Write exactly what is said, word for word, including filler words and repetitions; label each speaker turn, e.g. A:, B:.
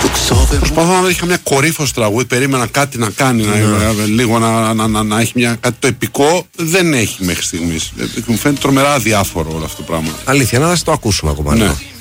A: Προσπαθώ να έχει μια κορύφωση τραγούδι, περίμενα κάτι να κάνει, να, να, λίγο να, να, να, να έχει μια, κάτι το επικό. Δεν έχει μέχρι στιγμής. Μου φαίνεται τρομερά αδιάφορο όλο αυτό το πράγμα.
B: Αλήθεια, να το ακούσουμε ακόμα.
A: Ναι.